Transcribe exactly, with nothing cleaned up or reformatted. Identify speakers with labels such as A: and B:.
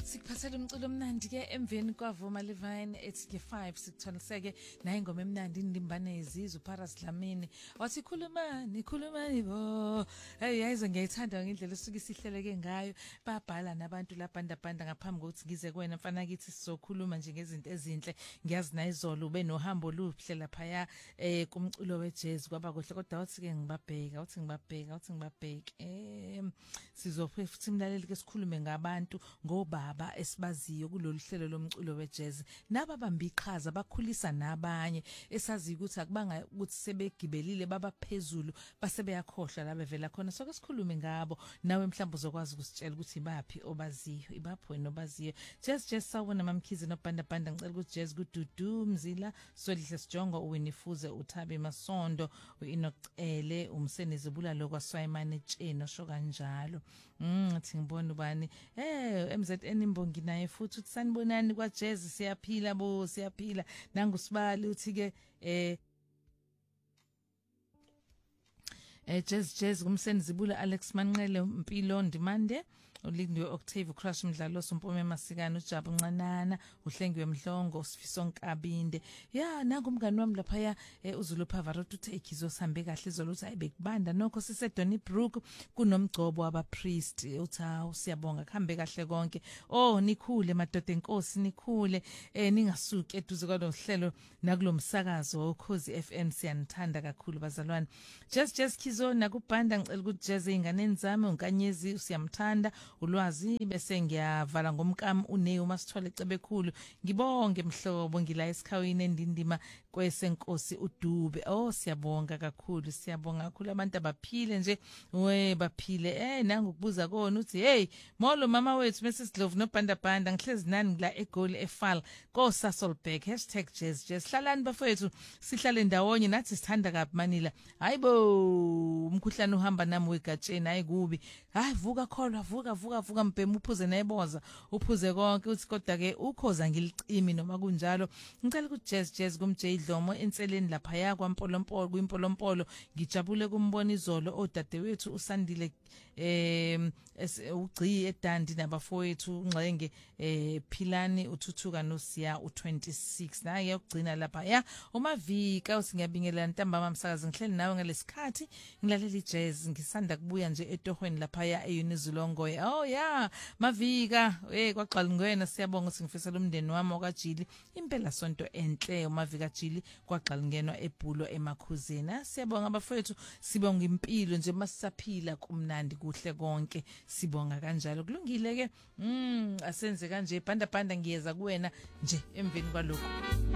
A: Sikuphathela umculo omnandi ke emveni kwavuma Livine ethi ke five sikuthoniseke naye ingoma emnandi indimbane yezizwe Paras Dlamini wathi khuluma nikhuluma nibo hey yayizo ngiyayithanda ngendlela esuke isihleleke ngayo babhala nabantu labanda banda ngaphambi kokuthi ngize kuwena mfana kithi sizokhuluma nje ngezinto ezinhle ngiyazi nayizolo ube nohambo luhle lapha ya eh kumculo wejazz kwaba kuhle kodwa uthi ke ngibabheka uthi ngibabheka uthi ngibabheka eh sizophe futhi imlaleli ke sikhulume ngabantu ngobaba esibaziyo kulolu hlelo lomculo wejazz nababamba iqhaza bakhulisa nabanye esazi ukuthi akubanga ukuthi sebegibelile baba phezulu base beyakhohlwa la bevela khona soke sikhulume ngabo nawe mhlawumbe uzokwazi ukusitshela ukuthi ibaphi obaziyo ibaphi wena obaziyo jazz jazz sawona mamkhizi nobanda banda ngicela ukuthi jazz kududu mzila sodihle sijongo uwinifuze uthabe masondo uinokucele umsenezibula lokwaswayimane tsheno sho kanjalo mm athi ngibona ubani eh M Z N imbongi naye futhi uthi sanibonani kwa jazz siyaphila bo siyaphila nangusibali uthi ke eh eh jazz jazz kumsenizibula Alex Manqele Mpilo Ndimande ulindiwe Octave Crush Mdlalo Sompome Masikana uJabu Ncanana uhlengiwe Mhlongo Sifiso Nkabinde ya nangu umngani wami lapha ya uZulu Pavarotti uthe ikizo sambe kahle izolo uthi ayibekubanda nokho sise Donnybrook kunomgcobo waba priest uthi hawu siyabonga kuhambe kahle konke oh nikhule madoda enkosi nikhule eh ningasuki eduze kwalohlelo nakulomsakazo wokhozi F M siyanithanda kakhulu bazalwane just just kizo nakubhanda ngicela ukuthi jazz ingane nzame unkanyezi usiyamthanda ulwazi bese ngiyavala ngomkami une uma sithole ecebe khulu ngibonge mhlobo ngila esikhawini endindima kwesenkosi uDube oh siyabonga kakhulu siyabonga kakhulu abantu abaphile nje we baphile eh nangokubuza kona uthi hey molo mama wethu Missus Love nobanda banda ngihlezi nani ngila eGoli eFal ko Sasolburg #jazz jazz hlalani bafethu sihlale ndawonye nathi sithanda kabi manila hayibo umkhuhlane uhamba nami wegatsheni ayikubi hayi vuka kholwa vuka vuka vuka mbhemu uphuze nayiboza uphuze konke uthi kodwa ke ukhoza ngilicimi noma kunjalo ngicela ukuthi jazz jazz kumJ Dlomo enseleni lapha ya kwaMpolompolo kwiMpolompolo ngijabule kumbona izolo odadewethu usandile eh ugci edandi nabafowethu ungxenge eh Philani uthuthuka noSiya u26 naye ukugcina lapha ya umavika usingiyabingelela ntambama msakazi ngihleli nawe ngalesikhathi ngilalela ijazz ngisanda kubuya nje etohweni lapha ya eUnizulongoye oh ya mavika eh kwaqala ngwena siyabonga ukuthi ngifisela umndeni wami okaJili impela sonto enhle umavika Jili kwaqala ngenwa eBhulo emakhuzeni siyabonga abafowethu sibonga impilo nje masisaphila kumnandi kuhle konke sibonga kanjalo kulungile ke mm asenze kanje banda banda ngiyeza kuwena nje emveni kwalokho